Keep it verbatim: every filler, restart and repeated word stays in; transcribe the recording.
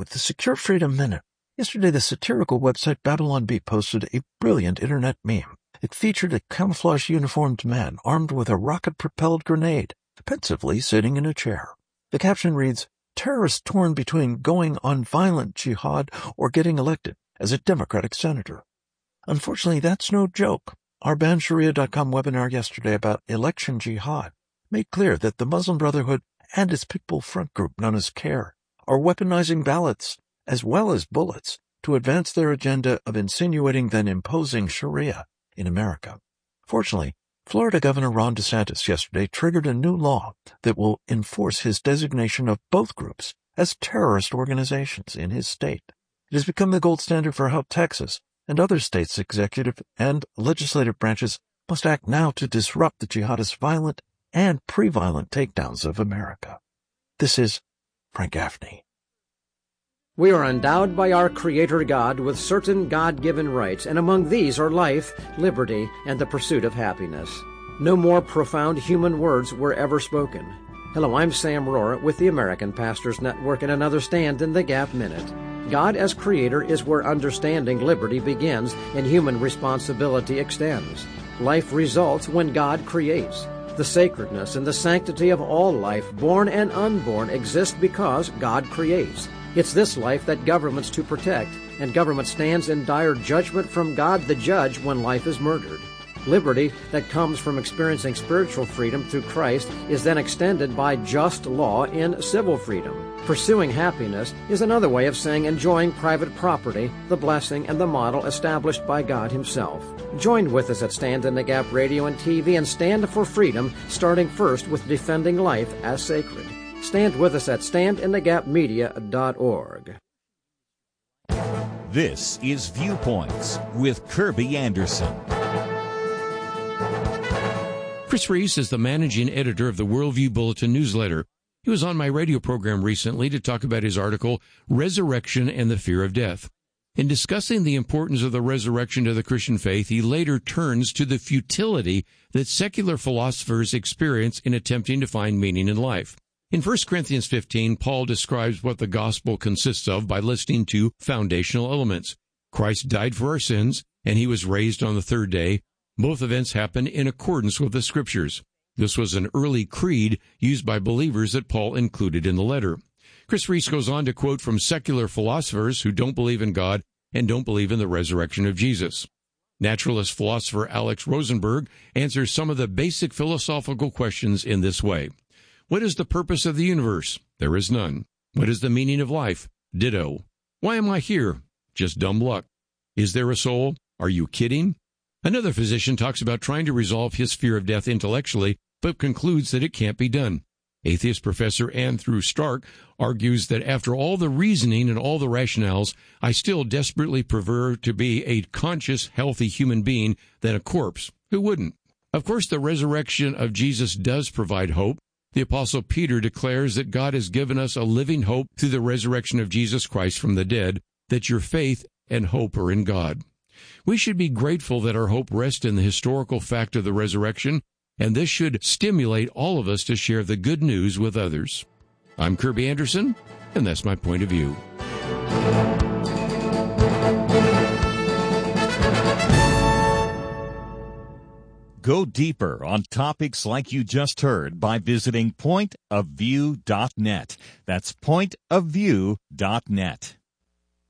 with the Secure Freedom Minute. Yesterday, the satirical website Babylon Bee posted a brilliant internet meme. It featured a camouflage-uniformed man armed with a rocket-propelled grenade, pensively sitting in a chair. The caption reads, "Terrorist torn between going on violent jihad or getting elected as a Democratic senator." Unfortunately, that's no joke. Our Ban Sharia dot com webinar yesterday about election jihad made clear that the Muslim Brotherhood and its Pitbull front group known as CARE are weaponizing ballots as well as bullets to advance their agenda of insinuating then imposing Sharia in America. Fortunately, Florida Governor Ron DeSantis yesterday triggered a new law that will enforce his designation of both groups as terrorist organizations in his state. It has become the gold standard for how Texas and other states' executive and legislative branches must act now to disrupt the jihadist violent and pre-violent takedowns of America. This is Frank Gaffney. We are endowed by our Creator God with certain God-given rights, and among these are life, liberty, and the pursuit of happiness. No more profound human words were ever spoken. Hello, I'm Sam Rohrer with the American Pastors Network and another Stand in the Gap Minute. God as Creator is where understanding liberty begins and human responsibility extends. Life results when God creates. The sacredness and the sanctity of all life, born and unborn, exist because God creates. It's this life that government's to protect, and government stands in dire judgment from God the judge when life is murdered. Liberty that comes from experiencing spiritual freedom through Christ is then extended by just law in civil freedom. Pursuing happiness is another way of saying enjoying private property, the blessing and the model established by God Himself. Join with us at Stand in the Gap Radio and T V and stand for freedom, starting first with defending life as sacred. Stand with us at stand in the gap media dot org. This is Viewpoints with Kirby Anderson. Chris Reese is the managing editor of the Worldview Bulletin newsletter. He was on my radio program recently to talk about his article, Resurrection and the Fear of Death. In discussing the importance of the resurrection to the Christian faith, he later turns to the futility that secular philosophers experience in attempting to find meaning in life. In First Corinthians fifteen, Paul describes what the gospel consists of by listing two foundational elements. Christ died for our sins, and he was raised on the third day. Both events happened in accordance with the Scriptures. This was an early creed used by believers that Paul included in the letter. Chris Reese goes on to quote from secular philosophers who don't believe in God and don't believe in the resurrection of Jesus. Naturalist philosopher Alex Rosenberg answers some of the basic philosophical questions in this way. What is the purpose of the universe? There is none. What is the meaning of life? Ditto. Why am I here? Just dumb luck. Is there a soul? Are you kidding? Another physician talks about trying to resolve his fear of death intellectually, but concludes that it can't be done. Atheist professor Andrew Stark argues that after all the reasoning and all the rationales, I still desperately prefer to be a conscious, healthy human being than a corpse. Who wouldn't? Of course, the resurrection of Jesus does provide hope. The Apostle Peter declares that God has given us a living hope through the resurrection of Jesus Christ from the dead, that your faith and hope are in God. We should be grateful that our hope rests in the historical fact of the resurrection, and this should stimulate all of us to share the good news with others. I'm Kirby Anderson, and that's my point of view. Go deeper on topics like you just heard by visiting point of view dot net. That's point of view dot net.